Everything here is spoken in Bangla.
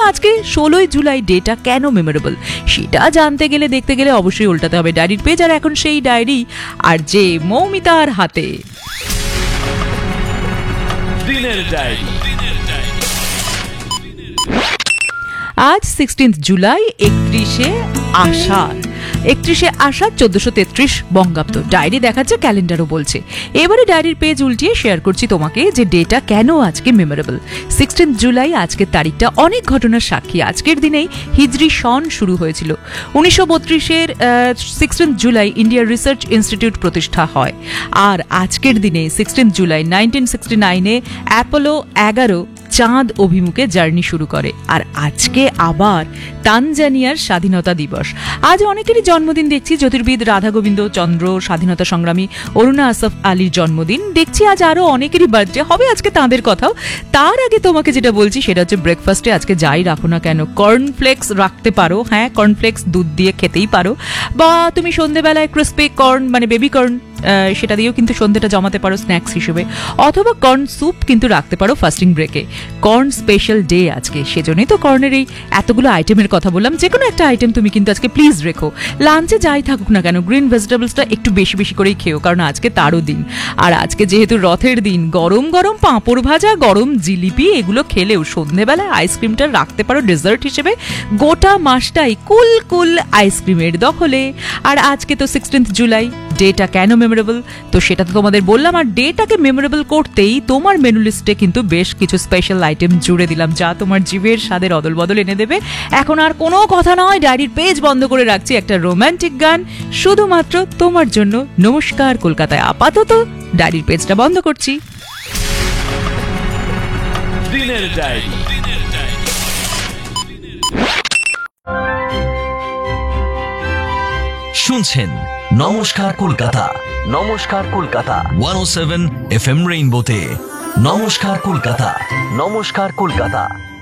আজকে 16 জুলাই ডেটা কেন মেমোরেবল সেটা জানতে গেলে দেখতে গেলে অবশ্যই উল্টাতে হবে ডায়েরির পেজ। আর এখন সেই ডায়েরি আর যে মৌমিতার হাতে। দিনের ডায়েরি। আজ 16 জুলাই 31শে আষাঢ় 1433 বঙ্গাব্দ। ডায়েরি দেখাচ্ছে, ক্যালেন্ডারও বলছে। এবারে ডায়েরির পেজ উল্টিয়ে শেয়ার করছি তোমাকে যে ডেটা কেন আজকে মেমোরেবল। 16 জুলাই আজকের তারিখটা অনেক ঘটনার সাক্ষী। আজকের দিনেই হিজরি সন শুরু হয়েছিল। 1932-এর 16 জুলাই ইন্ডিয়া রিসার্চ ইনস্টিটিউট প্রতিষ্ঠা হয়। আর আজকের দিনে 16 জুলাই 1969-এ অ্যাপোলো 11 চাঁদ অভিমুখে জার্নি শুরু করে। আর আজকে আবার তানজানিয়ার স্বাধীনতা দিবস। আজ অনেকেরই জন্মদিন দেখছি। জ্যোতির্বিদ রাধা গোবিন্দ চন্দ্র, স্বাধীনতা সংগ্রামী অরুণা আসফ আলীর জন্মদিন দেখছি। আজ আরো অনেকেরই বার্থডে হবে আজকে, তাঁদের কথাও। তার আগে তোমাকে যেটা বলছি সেটা হচ্ছে ব্রেকফাস্টে আজকে যাই রাখো না কেন, কর্নফ্লেক্স রাখতে পারো। হ্যাঁ, কর্নফ্লেক্স দুধ দিয়ে খেতেই পারো, বা তুমি সন্ধ্যেবেলায় ক্রিসপি কর্ন মানে বেবি কর্ন সেটা দিয়েও কিন্তু সন্ধ্যেটা জমাতে পারো স্ন্যাক্স হিসেবে, অথবা কর্ন স্যুপ কিন্তু রাখতে পারো ফাস্টিং ব্রেকে। কর্ন স্পেশাল ডে আজকে, সেজন্যই তো কর্নের এই এতগুলো আইটেমের কথা বললাম। যে কোনো একটা আইটেম তুমি কিন্তু আজকে প্লিজ রেখো। লাঞ্চে যাই থাকুক না কেন গ্রিন ভেজিটেবলসটা একটু বেশি বেশি করেই খেও, কারণ আজকে তারও দিন। আর আজকে যেহেতু রথের দিন, গরম গরম পাঁপড় ভাজা, গরম জিলিপি এগুলো খেলেও সন্ধ্যেবেলায় আইসক্রিমটা রাখতে পারো ডেজার্ট হিসেবে। গোটা মাসটাই কুল কুল আইসক্রিমের দখলে। আর আজকে তো 16 জুলাই, ডেটা কেন মেমোরেবল তো সেটা তো তোমাদের বললাম। আর ডেটাকে মেমোরেবল করতেই তোমার মেনু লিস্টে কিন্তু বেশ কিছু স্পেশাল আইটেম জুড়ে দিলাম, যা তোমার জিভের স্বাদের অদল বদল এনে দেবে। এখন আর কোনো কথা নয়, ডায়েরির পেজ বন্ধ করে রাখছি একটা রোমান্টিক গান শুধুমাত্র তোমার জন্য। নমস্কার কলকাতায় আপাতত ডায়েরির পেজটা বন্ধ করছি। দিনের ডায়েরি। শুনছেন নমস্কার কলকাতা। নমস্কার কলকাতা 107 FM রেইনবোতে। নমস্কার কলকাতা। নমস্কার কলকাতা।